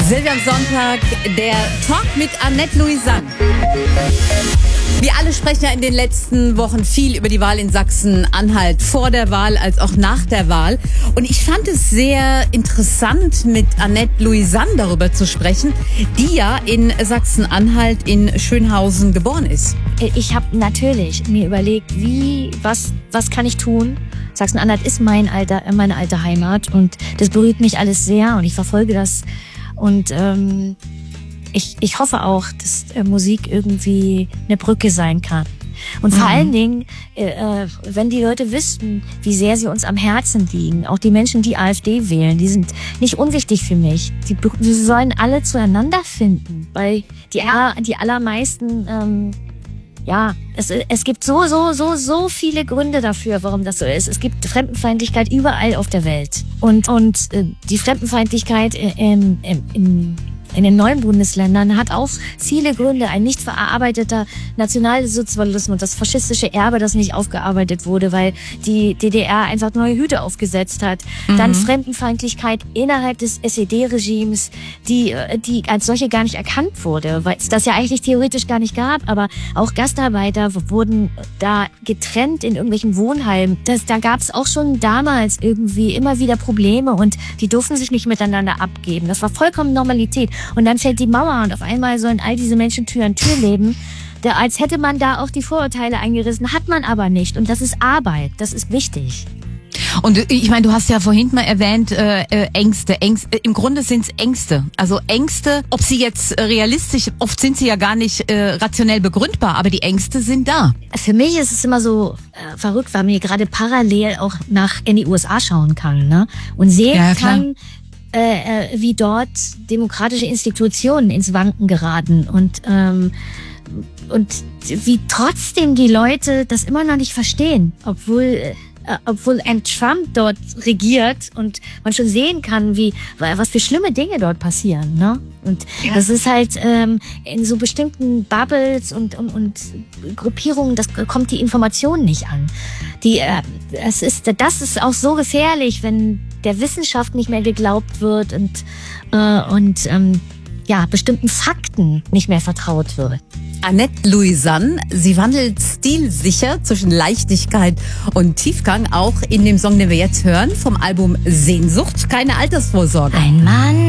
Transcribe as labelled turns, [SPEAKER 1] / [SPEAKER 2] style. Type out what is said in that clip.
[SPEAKER 1] Silvia am Sonntag, der Talk mit Annette Louisanne. Wir alle sprechen ja in den letzten Wochen viel über die Wahl in Sachsen-Anhalt, vor der Wahl als auch nach der Wahl. Und ich fand es sehr interessant, mit Annette Louisanne darüber zu sprechen, die ja in Sachsen-Anhalt in Schönhausen geboren ist.
[SPEAKER 2] Ich habe natürlich mir überlegt, was kann ich tun? Sachsen-Anhalt ist meine alte Heimat und das berührt mich alles sehr und ich verfolge das. Und ich hoffe auch, dass Musik irgendwie eine Brücke sein kann. Und vor allen Dingen, wenn die Leute wüssten, wie sehr sie uns am Herzen liegen, auch die Menschen, die AfD wählen, die sind nicht unwichtig für mich. Die sollen alle zueinander finden, weil die allermeisten, es gibt so viele Gründe dafür, warum das so ist. Es gibt Fremdenfeindlichkeit überall auf der Welt. Und die Fremdenfeindlichkeit in den neuen Bundesländern hat auch viele Gründe. Ein nicht verarbeiteter Nationalsozialismus, das faschistische Erbe, das nicht aufgearbeitet wurde, weil die DDR einfach neue Hüte aufgesetzt hat. Dann Fremdenfeindlichkeit innerhalb des SED-Regimes, die als solche gar nicht erkannt wurde, weil es das ja eigentlich theoretisch gar nicht gab. Aber auch Gastarbeiter wurden da getrennt in irgendwelchen Wohnheimen. Da gab es auch schon damals irgendwie immer wieder Probleme und die durften sich nicht miteinander abgeben. Das war vollkommen Normalität. Und dann fällt die Mauer und auf einmal sollen all diese Menschen Tür an Tür leben. Als hätte man da auch die Vorurteile eingerissen, hat man aber nicht. Und das ist Arbeit, das ist wichtig.
[SPEAKER 1] Und ich meine, du hast ja vorhin mal erwähnt, Ängste. Im Grunde sind es Ängste. Also Ängste, ob sie jetzt realistisch, oft sind sie ja gar nicht rationell begründbar, aber die Ängste sind da.
[SPEAKER 2] Für mich ist es immer so verrückt, weil man gerade parallel auch in die USA schauen kann, ne? Und sehen kann, wie dort demokratische Institutionen ins Wanken geraten und wie trotzdem die Leute das immer noch nicht verstehen, obwohl ein Trump dort regiert und man schon sehen kann, was für schlimme Dinge dort passieren, ne? Und das ist halt in so bestimmten Bubbles und Gruppierungen, das kommt die Information nicht an. Das ist auch so gefährlich, wenn der Wissenschaft nicht mehr geglaubt wird und bestimmten Fakten nicht mehr vertraut wird.
[SPEAKER 1] Annette Louisanne, sie wandelt stilsicher zwischen Leichtigkeit und Tiefgang, auch in dem Song, den wir jetzt hören, vom Album Sehnsucht, keine Altersvorsorge.
[SPEAKER 2] Ein Mann